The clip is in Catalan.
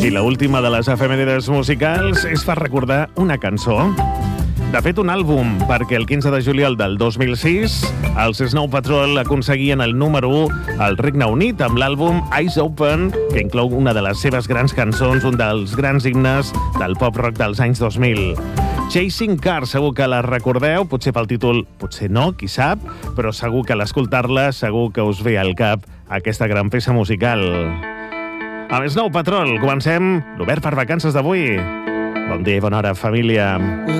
I l'última de les efemèrides musicals és per recordar una cançó. De fet, un àlbum, perquè el 15 de juliol del 2006 els Snow Patrol aconseguien el número 1 al Regne Unit amb l'àlbum Eyes Open, que inclou una de les seves grans cançons, un dels grans himnes del pop-rock dels anys 2000. Chasing Cars, segur que la recordeu, potser pel títol, potser no, qui sap, però segur que a l'escoltar-la segur que us ve al cap aquesta gran peça musical. Amb Snow Patrol comencem l'Obert per Vacances d'avui. Bon dia i bona hora, família.